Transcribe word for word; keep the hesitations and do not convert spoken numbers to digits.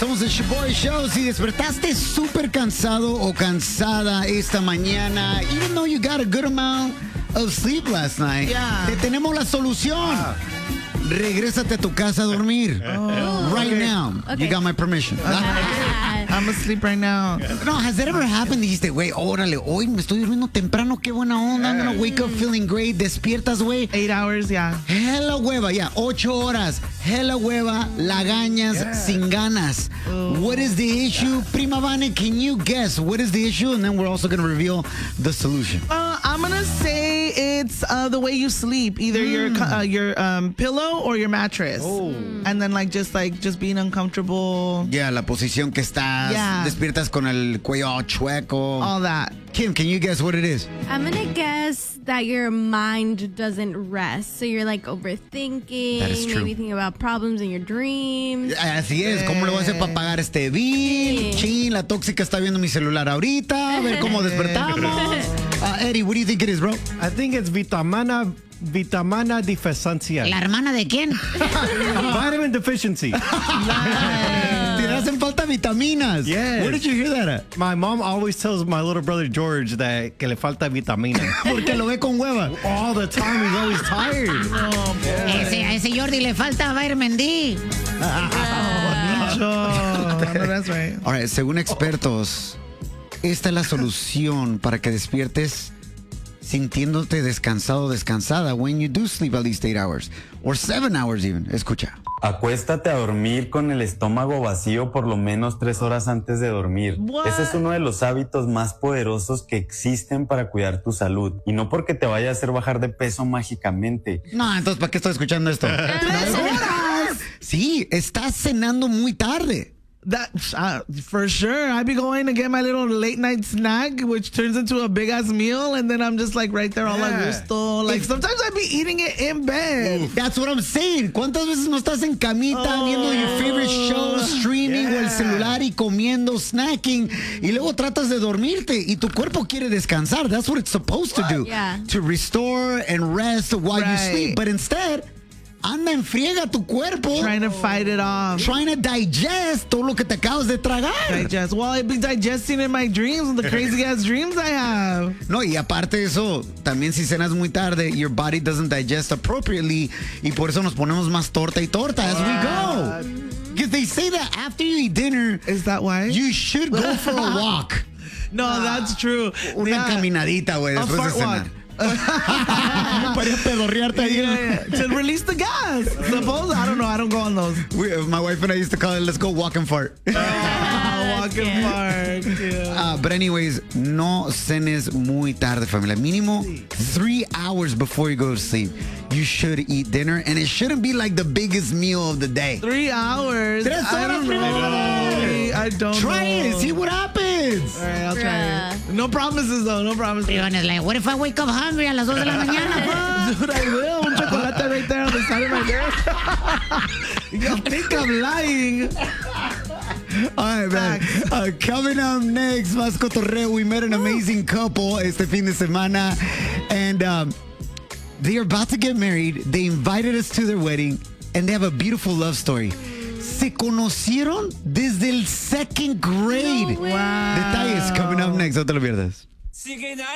Somos el Shoboy Show. Si despertaste súper cansado o cansada esta mañana, even though you got a good amount of sleep last night, yeah. te tenemos la solución. Ah. Regrésate a tu casa a dormir. Oh, right okay. now. Okay. You got my permission. I'm asleep right now. No, has that ever happened? Dijiste, güey, órale, hoy me estoy durmiendo temprano, qué buena onda. I'm gonna wake up feeling great. Despiertas, güey. Eight hours, yeah. Hella hueva, ya, yeah, ocho horas. Hella hueva, lagañas, yeah. sin ganas. Ooh. What is the issue? Prima Vane, can you guess what is the issue? And then we're also gonna reveal the solution. Uh, I'm gonna say it's uh, the way you sleep, either mm. your uh, your um, pillow or your mattress. Oh. And then like just like just being uncomfortable. Yeah, la posición que estás. Yeah. Despiertas con el cuello chueco. All that. Kim, can you guess what it is? I'm gonna guess that your mind doesn't rest. So you're like overthinking. That is true. Maybe thinking about problems in your dreams. Así es. ¿Cómo le voy a hacer para pagar este bill? Sí. Chin, la tóxica está viendo mi celular ahorita. A ver cómo despertamos. Uh, Eddie, what do you think it is, bro? I think it's vitamina vitamina deficiencia. ¿La hermana de quién? Vitamin deficiency. Te hacen falta vitaminas. Yes. Where did you hear that at? My mom always tells my little brother George that que le falta vitamina. Porque lo ve con hueva. All the time, he's always tired. Oh, boy. Ese, a ese Jordi le falta vitamin D. Oh, no, that's right. All right, según expertos, esta es la solución para que despiertes sintiéndote descansado o descansada when you do sleep at least eight hours or seven hours even. Escucha. Acuéstate a dormir con el estómago vacío por lo menos tres horas antes de dormir. What? Ese es uno de los hábitos más poderosos que existen para cuidar tu salud. Y no porque te vaya a hacer bajar de peso mágicamente. No, entonces, ¿para qué estoy escuchando esto? Tres horas. Sí, estás cenando muy tarde. That uh, for sure. I'd be going to get my little late night snack, which turns into a big ass meal, and then I'm just like right there all Yeah. a gusto. Like If- sometimes I'd be eating it in bed. That's what I'm saying. ¿Cuántas veces no estás en camita Oh. viendo your favorite show, streaming Yeah. o el celular y comiendo, snacking y luego tratas de dormirte y tu cuerpo quiere descansar? That's what it's supposed to do. Yeah. To restore and rest while you Right. sleep. But instead, anda en friega tu cuerpo Trying to fight it off. trying to digest todo lo que te acabas de tragar. Digest. Well, I'd be digesting in my dreams and the crazy ass dreams I have. No, y aparte de eso, también si cenas muy tarde, your body doesn't digest appropriately y por eso nos ponemos más torta y torta as we go. Because they say that after you eat dinner, Is that why? you should go for a walk. no, that's true. Una Yeah. caminadita, güey, A después de fart cenar. walk. Para ir a pedorrearte ahí. Yeah, yeah. To release the gas. Suppose I don't know. I don't go on those. We, my wife and I used to call it, let's go walk and fart. Oh, walking park. Yeah. Uh, but anyways, no cenes muy tarde, familia. Mínimo three hours before you go to sleep. You should eat dinner, and it shouldn't be like the biggest meal of the day. Three hours. Tres I don't horas, know. I don't Try know. it, see what happens. All right, I'll try it. No promises though. No promises. Leon is like, what if I wake up hungry a las dos de la mañana, bro? Dude, I will. Un chocolate right there on the side of my desk. You think I'm lying? All right, man. Uh, coming up next, más cotorreo. We met an amazing couple este fin de semana, and um, they are about to get married. They invited us to their wedding, and they have a beautiful love story. Se conocieron desde el second grade. No way. Wow. Detalles coming up next. No te lo pierdas.